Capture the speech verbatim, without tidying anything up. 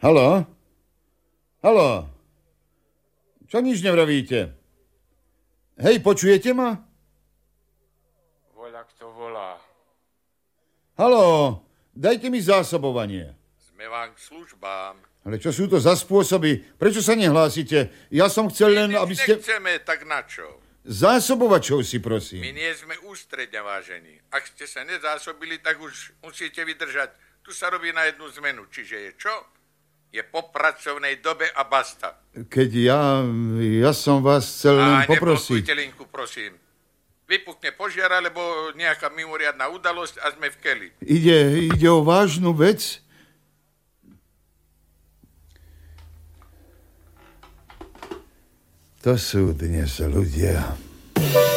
Haló? Haló? Čo nič nevravíte? Hej, počujete ma? Voľa, kto volá. Haló, dajte mi zásobovanie. Sme vám k službám. Ale čo sú to za spôsoby? Prečo sa nehlásite? Ja som chcel len, aby ste... Nechceme, tak na čo? Zásobovačov si, prosím. My nie sme ústredňa, vážení. Ak ste sa nezásobili, tak už musíte vydržať. Tu sa robí na jednu zmenu. Čiže je čo? Je po pracovnej dobe a basta. Keď ja... Ja som vás chcel len poprosiť. A neblokujte linku, prosím. Vypukne požiar, alebo nejaká mimoriadna udalosť a sme v keli. Ide, ide o vážnu vec? To sú dnes ľudia.